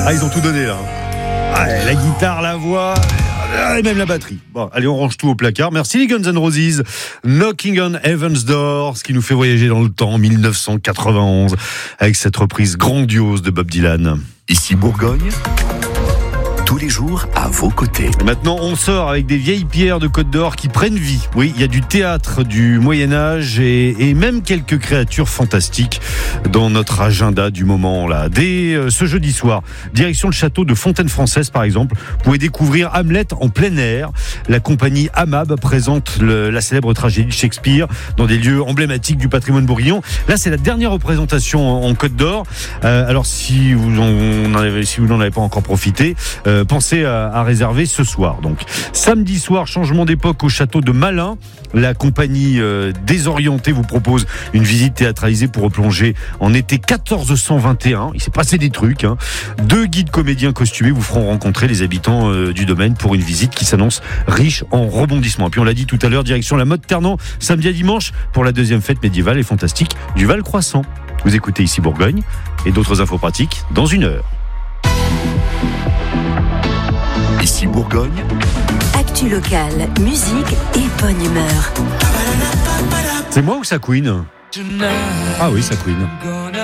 Ah, ils ont tout donné là. Ah, la guitare, la voix et même la batterie. Bon, allez, on range tout au placard. Merci les Guns N' Roses. Knocking on Heaven's Door, ce qui nous fait voyager dans le temps, 1991, avec cette reprise grandiose de Bob Dylan. Ici Bourgogne, tous les jours à vos côtés. Et maintenant, on sort avec des vieilles pierres de Côte d'Or qui prennent vie. Oui, il y a du théâtre du Moyen-Âge et même quelques créatures fantastiques dans notre agenda du moment là. Dès ce jeudi soir, direction le château de Fontaine-Française par exemple, vous pouvez découvrir Hamlet en plein air. La compagnie Amab présente la célèbre tragédie de Shakespeare dans des lieux emblématiques du patrimoine bourguignon. Là, c'est la dernière représentation en Côte d'Or. Alors, si vous n'en avez pas encore profité, pensez à réserver ce soir. Donc, samedi soir, changement d'époque au château de Malin. La compagnie Désorientée vous propose une visite théâtralisée pour replonger en été 1421. Il s'est passé des trucs. 2 guides comédiens costumés vous feront rencontrer les habitants du domaine pour une visite qui s'annonce riche en rebondissements. Et puis on l'a dit tout à l'heure, direction la Motte Ternant, samedi à dimanche pour la deuxième fête médiévale et fantastique du Val Croissant. Vous écoutez ici Bourgogne et d'autres infos pratiques dans 1 heure. Ici Bourgogne, actu locale, musique et bonne humeur. C'est moi ou ça Queen ? Ah oui, ça Queen.